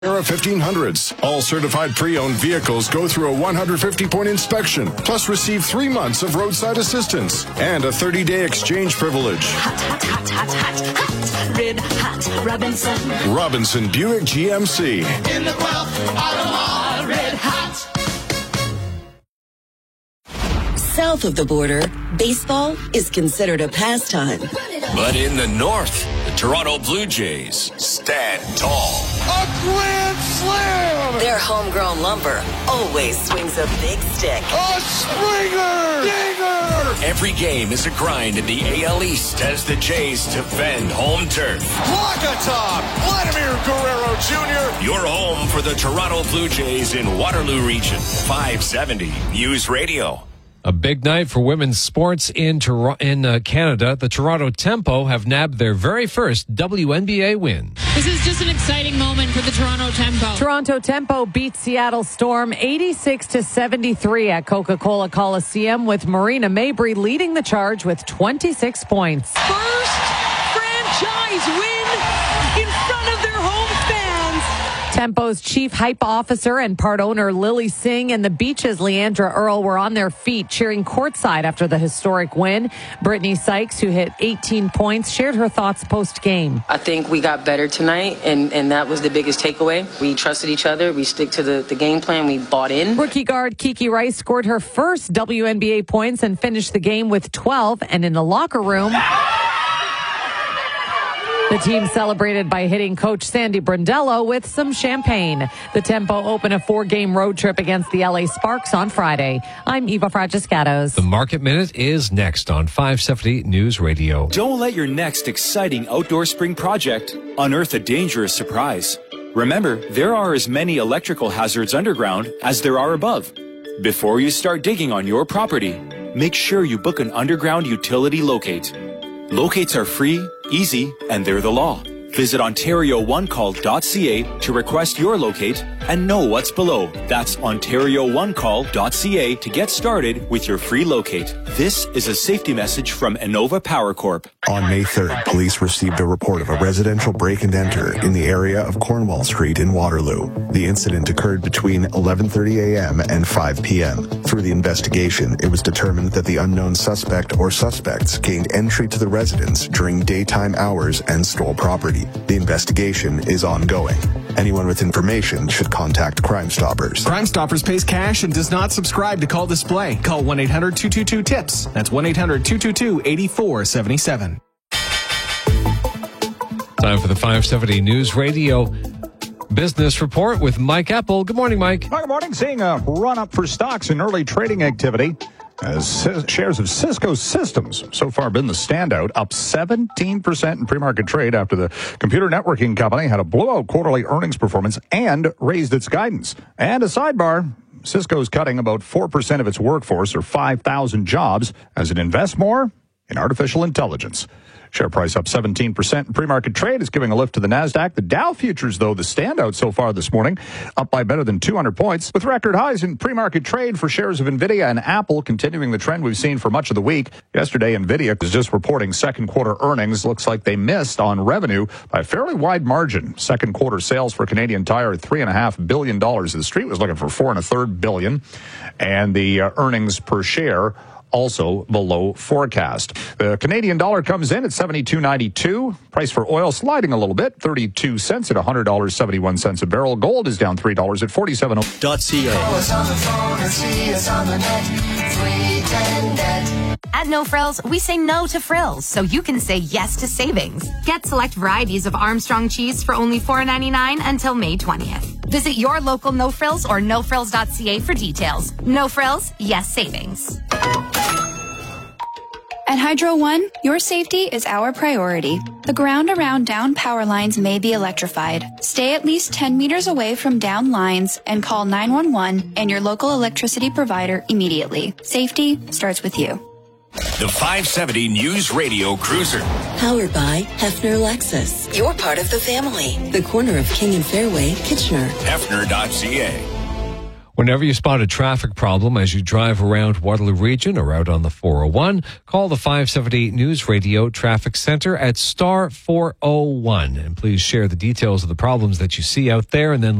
Era 1500s. All certified pre-owned vehicles go through a 150-point inspection, plus receive 3 months of roadside assistance and a 30-day exchange privilege. Hot, hot, hot, hot, hot, hot. Red hot Robinson. Robinson Buick GMC. In the 12th, Automall, red hot. South of the border, baseball is considered a pastime. But in the north, the Toronto Blue Jays stand tall. A grand slam! Their homegrown lumber always swings a big stick. A Springer! Dinger! Every game is a grind in the AL East as the Jays defend home turf. Walk-a-top! Vladimir Guerrero Jr. Your home for the Toronto Blue Jays in Waterloo Region. 570 News Radio. A big night for women's sports in Canada. The Toronto Tempo have nabbed their very first WNBA win. This is just an exciting moment for the Toronto Tempo. Toronto Tempo beat Seattle Storm 86-73 at Coca-Cola Coliseum, with Marina Mabry leading the charge with 26 points. First franchise win in front of their home fans. Tempo's chief hype officer and part owner Lily Singh and the Beaches' Leandra Earl were on their feet cheering courtside after the historic win. Brittany Sykes, who hit 18 points, shared her thoughts post-game. I think we got better tonight, and that was the biggest takeaway. We trusted each other. We stick to the game plan. We bought in. Rookie guard Kiki Rice scored her first WNBA points and finished the game with 12. And in the locker room, the team celebrated by hitting coach Sandy Brondello with some champagne. The Tempo open a 4-game road trip against the LA Sparks on Friday. I'm Eva Fragiscatos. The Market Minute is next on 570 News Radio. Don't let your next exciting outdoor spring project unearth a dangerous surprise. Remember, there are as many electrical hazards underground as there are above. Before you start digging on your property, make sure you book an underground utility locate. Locates are free, easy, and they're the law. Visit OntarioOneCall.ca to request your locate and know what's below. That's OntarioOneCall.ca to get started with your free locate. This is a safety message from Innova Power Corp. On May 3rd, police received a report of a residential break-and-enter in the area of Cornwall Street in Waterloo. The incident occurred between 11:30 a.m. and 5 p.m. Through the investigation, it was determined that the unknown suspect or suspects gained entry to the residence during daytime hours and stole property. The investigation is ongoing. Anyone with information should contact Crime Stoppers. Crime Stoppers pays cash and does not subscribe to Call Display. Call 1-800-222-TIPS. That's 1-800-222-8477. Time for the 570 News Radio Business Report with Mike Apple. Good morning, Mike. Good morning. Seeing a run-up for stocks in early trading activity, as shares of Cisco Systems so far been the standout, up 17% in pre-market trade after the computer networking company had a blowout quarterly earnings performance and raised its guidance. And a sidebar, Cisco's cutting about 4% of its workforce, or 5,000 jobs, as it invests more in artificial intelligence. Share price up 17% in pre-market trade is giving a lift to the NASDAQ. The Dow futures, though, the standout so far this morning, up by better than 200 points, with record highs in pre-market trade for shares of NVIDIA and Apple, continuing the trend we've seen for much of the week. Yesterday, NVIDIA is just reporting second quarter earnings. Looks like they missed on revenue by a fairly wide margin. Second quarter sales for Canadian Tire at $3.5 billion. The street was looking for $4.33 billion. And the earnings per share also below forecast. The Canadian dollar comes in at $72.92. Price for oil sliding a little bit, 32 cents at $100.71 a barrel. Gold is down $3 at $47.ca. At No Frills, we say no to frills, so you can say yes to savings. Get select varieties of Armstrong cheese for only $4.99 until May 20th. Visit your local No Frills or nofrills.ca for details. No Frills, yes savings. At Hydro One, your safety is our priority. The ground around down power lines may be electrified. Stay at least 10 meters away from down lines and call 911 and your local electricity provider immediately. Safety starts with you. The 570 News Radio Cruiser. Powered by Hefner Lexus. You're part of the family. The corner of King and Fairway, Kitchener. Hefner.ca. Whenever you spot a traffic problem as you drive around Waterloo Region or out on the 401, call the 570 News Radio Traffic Center at *401. And please share the details of the problems that you see out there, and then